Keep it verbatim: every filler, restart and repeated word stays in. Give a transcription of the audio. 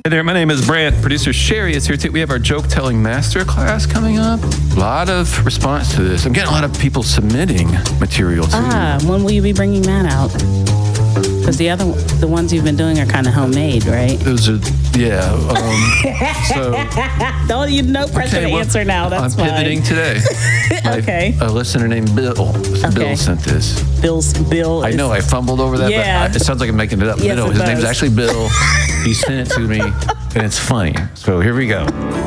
Hey there, my name is Brant. Producer Sherry is here too. We have our joke telling masterclass coming up. A lot of response to this. I'm getting a lot of people submitting material too. Ah, when will you be bringing that out? Because the other, the ones you've been doing are kind of homemade, right? Those are, yeah. Um, so Don't you no pressure okay, to well, answer now. That's I'm fine. pivoting today. My- Okay. A listener named Bill. Okay. Bill sent this. Bill's Bill. I is- know I fumbled over that, Yeah. but I, it sounds like I'm making it up. Yes, no, it his name's does. actually Bill. He sent it to me, and it's funny. So here we go.